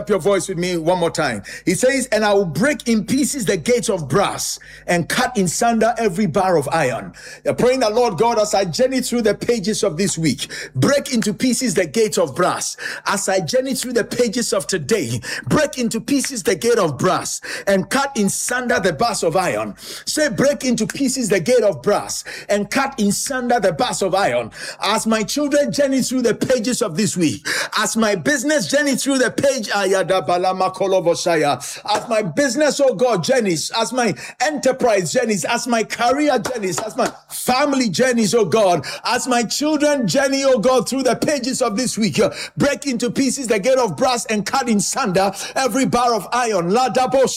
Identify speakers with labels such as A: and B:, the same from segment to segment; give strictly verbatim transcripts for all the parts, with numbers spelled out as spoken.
A: up your voice with me one more time. He says, and I will break in pieces the gates of brass and cut in sunder every bar of iron. You're praying that, Lord God, as I journey through the pages of this week, break into pieces the gates of brass. As I journey through the pages of today, break into pieces the gate of brass and cut in sunder the bars of iron. Say, break into pieces the gate of brass and cut in sunder the bars of iron. As my children journey through the pages of this week, as my business journey through the page, as my business, oh God, journeys, as my enterprise journeys, as my career journeys, as my family journeys, oh God, as my children journey, oh God, through the pages of this week, break into pieces the gate of brass and cut in sunder every bar of iron. Lift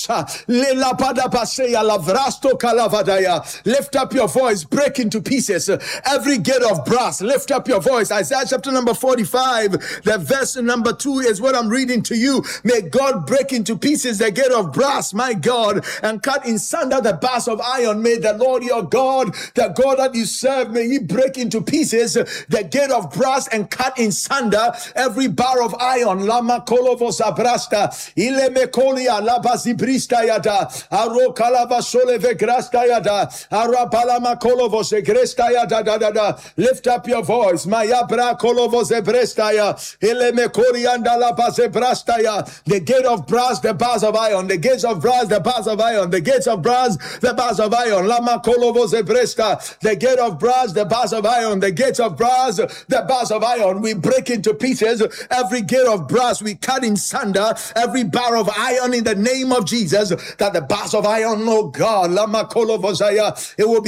A: up your voice, break into pieces every gate of brass. Lift up your voice. Isaiah chapter number forty-five, the verse number two is what I'm reading to you. May God break into pieces the gate of brass, my God, and cut in sunder the bars of iron. May the Lord your God, the God that you serve, may he break into pieces the gate of brass and cut in sunder every bar of iron. Lama kolovo zabrasta, ile mekolia laba zibrista yada, aro kalava soleve grasta yada, arapalama kolovo zegresta yada da da da. Lift up your voice. Maya bra kolovo zebresta ya, ile mekorianda laba zebrasta ya. The gate of brass, the bars of iron. The gates of brass, the bars of iron. The gates of brass, the bars of iron. Lama kolovo zebresta. The gate of brass, the bars of iron. The gates of brass, the bars of iron. We break into pieces every gate of brass. We cut in sunder every bar of iron in the name of Jesus. That the bars of iron, oh God, Lama kolovo zaya, it will be